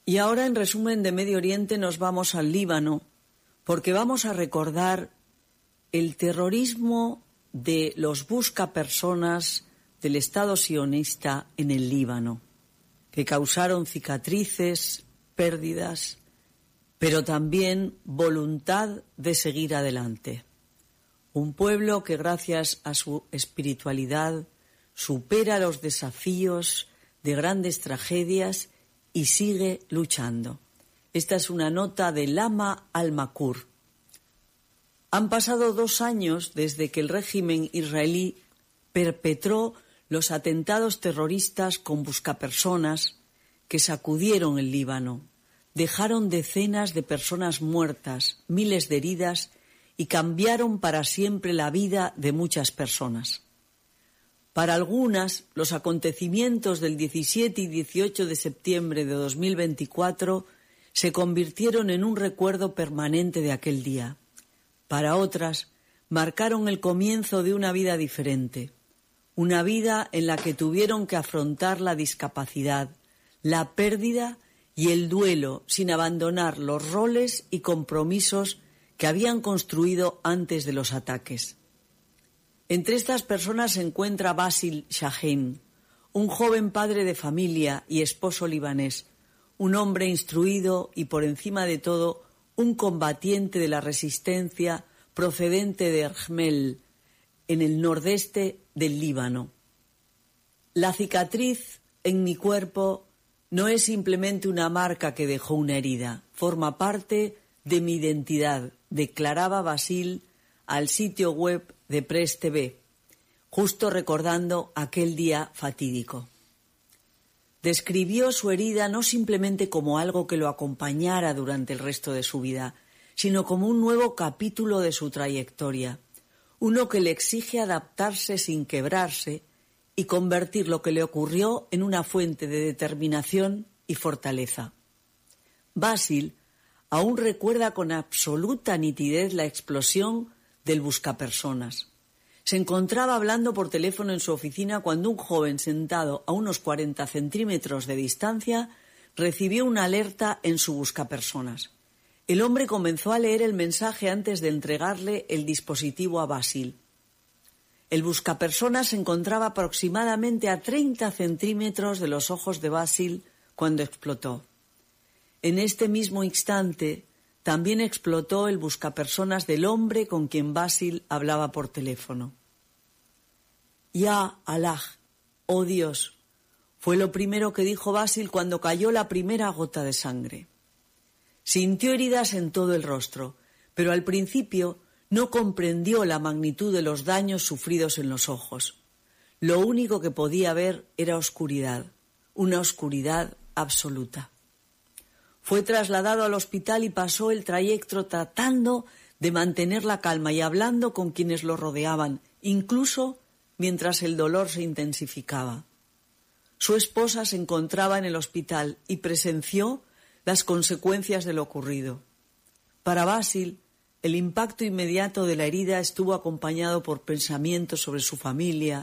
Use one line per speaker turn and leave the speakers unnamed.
Y ahora, en resumen de Medio Oriente, nos vamos al Líbano, porque vamos a recordar el terrorismo de los buscapersonas del Estado sionista en el Líbano, que causaron cicatrices, pérdidas, pero también voluntad de seguir adelante. Un pueblo que, gracias a su espiritualidad, supera los desafíos de grandes tragedias y sigue luchando. Esta es una nota de Lama al-Makur. Han pasado 2 años desde que el régimen israelí perpetró los atentados terroristas con buscapersonas que sacudieron el Líbano, dejaron decenas de personas muertas, miles de heridas y cambiaron para siempre la vida de muchas personas. Para algunas, los acontecimientos del 17 y 18 de septiembre de 2024 se convirtieron en un recuerdo permanente de aquel día. Para otras, marcaron el comienzo de una vida diferente, una vida en la que tuvieron que afrontar la discapacidad, la pérdida y el duelo sin abandonar los roles y compromisos que habían construido antes de los ataques. Entre estas personas se encuentra Basil Shaheen, un joven padre de familia y esposo libanés, un hombre instruido y, por encima de todo, un combatiente de la resistencia procedente de Erjmel, en el nordeste del Líbano. La cicatriz en mi cuerpo no es simplemente una marca que dejó una herida, forma parte de mi identidad, declaraba Basil al sitio web de Press TV, justo recordando aquel día fatídico. Describió su herida no simplemente como algo que lo acompañara durante el resto de su vida, sino como un nuevo capítulo de su trayectoria, uno que le exige adaptarse sin quebrarse y convertir lo que le ocurrió en una fuente de determinación y fortaleza. Basil aún recuerda con absoluta nitidez la explosión del buscapersonas. Se encontraba hablando por teléfono en su oficina cuando un joven sentado a unos 40 centímetros de distancia recibió una alerta en su buscapersonas. El hombre comenzó a leer el mensaje antes de entregarle el dispositivo a Basil. El buscapersonas se encontraba aproximadamente a 30 centímetros de los ojos de Basil cuando explotó. En este mismo instante también explotó el buscapersonas del hombre con quien Basil hablaba por teléfono. Ya Allah, oh Dios, fue lo primero que dijo Basil cuando cayó la primera gota de sangre. Sintió heridas en todo el rostro, pero al principio no comprendió la magnitud de los daños sufridos en los ojos. Lo único que podía ver era oscuridad, una oscuridad absoluta. Fue trasladado al hospital y pasó el trayecto tratando de mantener la calma y hablando con quienes lo rodeaban, incluso mientras el dolor se intensificaba. Su esposa se encontraba en el hospital y presenció las consecuencias de lo ocurrido. Para Basil, el impacto inmediato de la herida estuvo acompañado por pensamientos sobre su familia